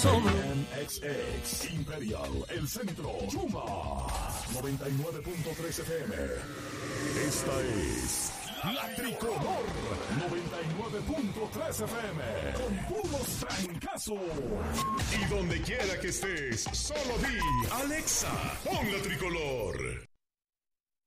MXX Imperial, el centro, Chuma 99.3 FM. Esta es La Tricolor 99.3 FM con puros trancazos. Y donde quiera que estés, solo di Alexa, pon La Tricolor.